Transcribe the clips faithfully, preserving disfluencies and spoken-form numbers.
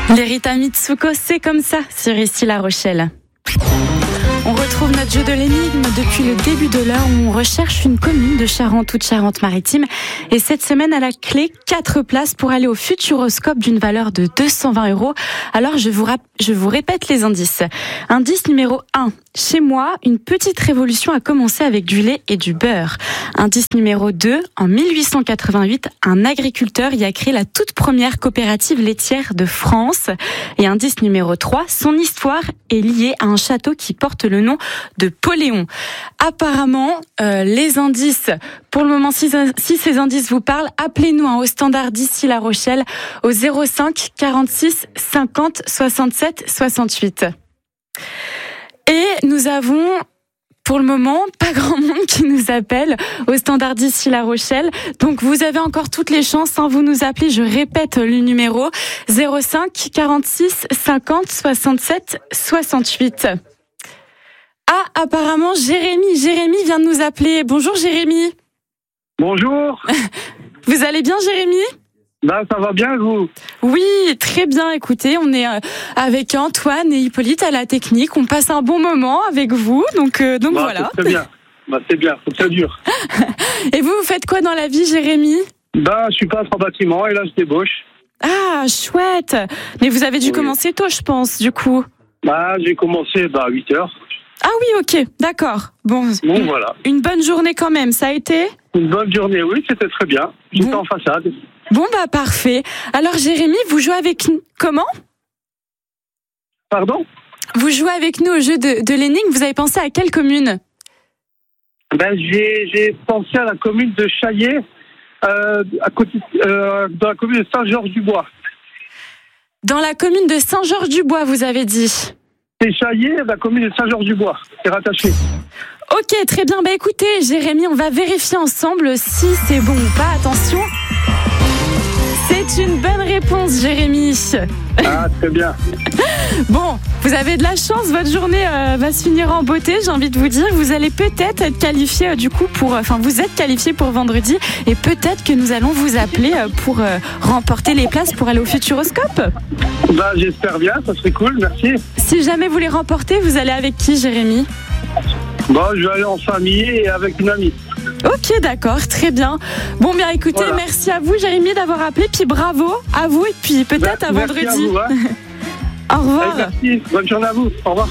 Les Rita Mitsuko, c'est comme ça sur Ici La Rochelle. On retrouve notre jeu de l'énigme depuis le début de l'heure où on recherche une commune de Charente ou de Charente-Maritime. Et cette semaine, à la clé, quatre places pour aller au Futuroscope d'une valeur de deux cent vingt euros. Alors, je vous, rap- je vous répète les indices. Indice numéro un. Chez moi, une petite révolution a commencé avec du lait et du beurre. Indice numéro deux. En mille huit cent quatre-vingt-huit, un agriculteur y a créé la toute première coopérative laitière de France. Et indice numéro trois. Son histoire est liée à un château qui porte le nom de Poléon. Apparemment, euh, les indices, pour le moment, si, si ces indices vous parlent, appelez-nous hein, au standard d'Ici La Rochelle au zéro cinq quarante-six cinquante soixante-sept soixante-huit. Et nous avons, pour le moment, pas grand monde qui nous appelle au standard d'Ici La Rochelle. Donc, vous avez encore toutes les chances. Hein, vous nous appelez, je répète le numéro, zéro cinq quarante-six cinquante soixante-sept soixante-huit. Ah, apparemment, Jérémy. Jérémy vient de nous appeler. Bonjour, Jérémy. Bonjour. Vous allez bien, Jérémy ? Ben, ça va bien, vous ? Oui, très bien. Écoutez, on est avec Antoine et Hippolyte à la technique. On passe un bon moment avec vous. Donc, euh, donc bah, voilà. C'est très bien. Bah, c'est bien, c'est très dur. Et vous, vous faites quoi dans la vie, Jérémy ? Ben, je suis peintre en bâtiment et là, je débauche. Ah, chouette. Mais vous avez dû oui. commencer tôt, je pense, du coup. Bah, j'ai commencé bah, à huit heures. Ah oui, ok, d'accord. Bon, bon une, voilà. Une bonne journée quand même, ça a été ? Une bonne journée, oui, c'était très bien. J'étais bon. en façade. Bon, bah parfait. Alors Jérémy, vous jouez avec comment ? Pardon ? Vous jouez avec nous au jeu de, de l'énigme, vous avez pensé à quelle commune ? Ben, j'ai, j'ai pensé à la commune de Chaillet, euh, à côté, euh, dans la commune de Saint-Georges-du-Bois. Dans la commune de Saint-Georges-du-Bois, vous avez dit ? C'est Chaillet, la commune de Saint-Georges-du-Bois. C'est rattaché. Ok, très bien. Bah écoutez, Jérémy, on va vérifier ensemble si c'est bon ou pas. Attention. C'est une bonne réponse, Jérémy. Ah, très bien. Bon, vous avez de la chance. Votre journée euh, va se finir en beauté, j'ai envie de vous dire. Vous allez peut-être être qualifié euh, du coup pour... Enfin, euh, vous êtes qualifié pour vendredi. Et peut-être que nous allons vous appeler euh, pour euh, remporter les places pour aller au Futuroscope. Bah, j'espère bien. Ça serait cool. Merci. Si jamais vous les remportez, vous allez avec qui, Jérémy ? Bah, je vais aller en famille et avec une amie. Ok, d'accord, très bien. Bon, bien écoutez, voilà. Merci à vous, Jérémy, d'avoir appelé. Puis bravo à vous et puis peut-être bah, à vendredi. Merci à vous, hein. Au revoir. Allez, merci, bonne journée à vous. Au revoir.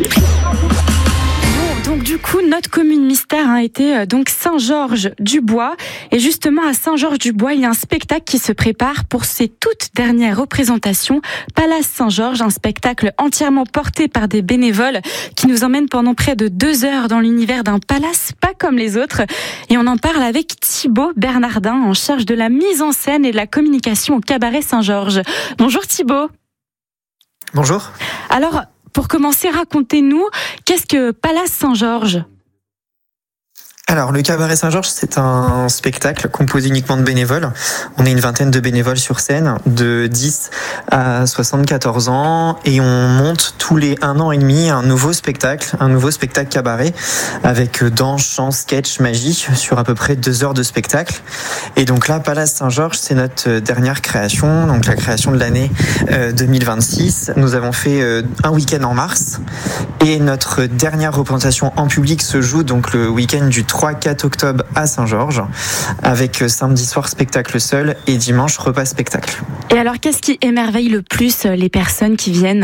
Bon, donc du coup, notre commune mystère a été donc Saint-Georges-du-Bois. Et justement, à Saint-Georges-du-Bois, il y a un spectacle qui se prépare pour ses toutes dernières représentations. Palace Saint-Georges, un spectacle entièrement porté par des bénévoles qui nous emmène pendant près de deux heures dans l'univers d'un palace pas comme les autres. Et on en parle avec Thibaut Bernardin, en charge de la mise en scène et de la communication au Cabaret Saint-Georges. Bonjour Thibaut. Bonjour. Alors, pour commencer, racontez-nous, qu'est-ce que Palace Saint-Georges ? Alors, le Cabaret Saint-Georges, c'est un spectacle composé uniquement de bénévoles. On est une vingtaine de bénévoles sur scène, de dix à soixante-quatorze ans, et on monte tous les un an et demi un nouveau spectacle, un nouveau spectacle cabaret, avec danse, chant, sketch, magie, sur à peu près deux heures de spectacle. Et donc là, Palace Saint-Georges, c'est notre dernière création, donc la création de l'année deux mille vingt-six. Nous avons fait un week-end en mars, et notre dernière représentation en public se joue donc le week-end du trois à quatre octobre à Saint-Georges, avec samedi soir spectacle seul et dimanche repas spectacle. Et alors, qu'est-ce qui émerveille le plus les personnes qui viennent ?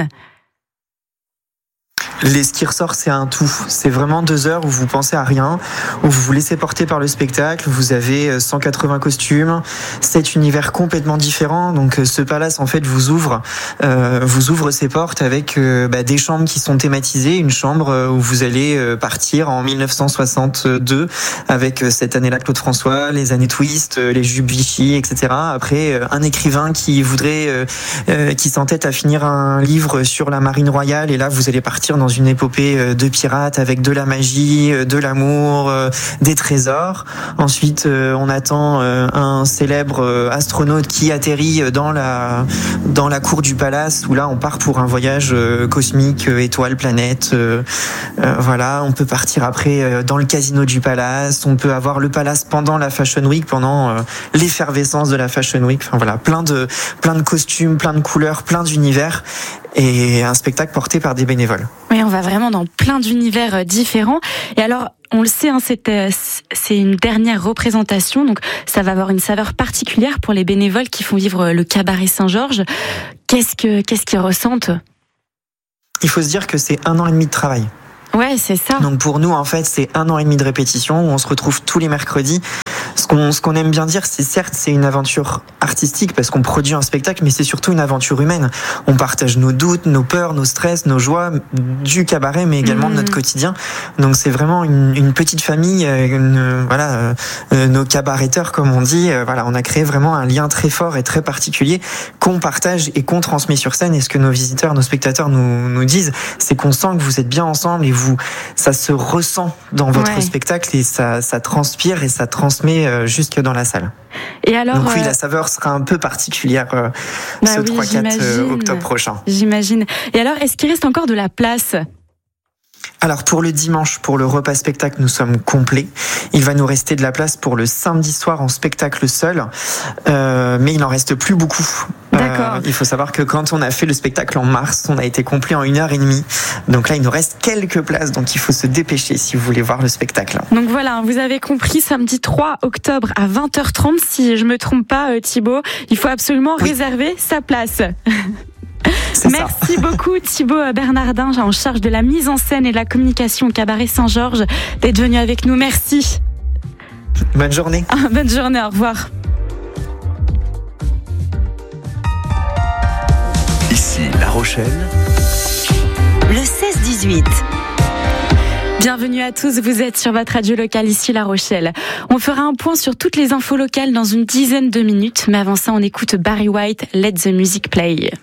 Les, ce qui ressort, c'est un tout. C'est vraiment deux heures où vous pensez à rien, où vous vous laissez porter par le spectacle. Vous avez cent quatre-vingts costumes, sept univers complètement différents. Donc, ce palace, en fait, vous ouvre, euh, vous ouvre ses portes avec euh, bah, des chambres qui sont thématisées. Une chambre où vous allez euh, partir en mille neuf cent soixante-deux avec euh, cette année-là Claude François, les années Twist, euh, les jupes Vichy, et cetera. Après, euh, un écrivain qui voudrait, euh, euh, qui s'entête à finir un livre sur la marine royale. Et là, vous allez partir dans une épopée de pirates avec de la magie, de l'amour, des trésors. Ensuite, on attend un célèbre astronaute qui atterrit dans la dans la cour du palace, où là on part pour un voyage cosmique, étoiles, planètes. Euh, euh, voilà, on peut partir après dans le casino du palace. On peut avoir le palace pendant la Fashion Week, pendant euh, l'effervescence de la Fashion Week. Enfin voilà, plein de plein de costumes, plein de couleurs, plein d'univers, et un spectacle porté par des bénévoles. Oui, on va vraiment dans plein d'univers différents. Et alors, on le sait, hein, c'est, c'est une dernière représentation, donc ça va avoir une saveur particulière pour les bénévoles qui font vivre le cabaret Saint-Georges. Qu'est-ce que, qu'est-ce qu'ils ressentent ? Il faut se dire que c'est un an et demi de travail. Ouais, c'est ça. Donc pour nous, en fait, c'est un an et demi de répétition où on se retrouve tous les mercredis. Ce qu'on, ce qu'on aime bien dire, c'est certes, c'est une aventure artistique parce qu'on produit un spectacle, mais c'est surtout une aventure humaine. On partage nos doutes, nos peurs, nos stress, nos joies du cabaret, mais également mmh. de notre quotidien. Donc c'est vraiment une, une petite famille, une, voilà, euh, nos cabaretteurs, comme on dit. Euh, voilà, on a créé vraiment un lien très fort et très particulier qu'on partage et qu'on transmet sur scène. Et ce que nos visiteurs, nos spectateurs nous, nous disent, c'est qu'on sent que vous êtes bien ensemble et vous, ça se ressent dans votre ouais. spectacle et ça, ça transpire et ça transmet jusque dans la salle. Et alors, donc oui, euh... la saveur sera un peu particulière euh, bah ce oui, trois quatre octobre prochain. J'imagine. Et alors, est-ce qu'il reste encore de la place ? Alors pour le dimanche, pour le repas spectacle, nous sommes complets. Il va nous rester de la place pour le samedi soir en spectacle seul, euh, mais il n'en reste plus beaucoup. D'accord. Euh, il faut savoir que quand on a fait le spectacle en mars, on a été complet en une heure et demie. Donc là, il nous reste quelques places, donc il faut se dépêcher si vous voulez voir le spectacle. Donc voilà, vous avez compris, samedi trois octobre à vingt heures trente, si je me trompe pas, Thibaut, il faut absolument oui. réserver sa place. C'est Merci ça. beaucoup Thibaut Bernardin, en charge de la mise en scène et de la communication au cabaret Saint-Georges, d'être venu avec nous. Merci. Bonne journée. Ah, bonne journée, au revoir. Ici La Rochelle. Le seize dix-huit. Bienvenue à tous, vous êtes sur votre radio locale, ici La Rochelle. On fera un point sur toutes les infos locales dans une dizaine de minutes, mais avant ça, on écoute Barry White, Let the Music Play.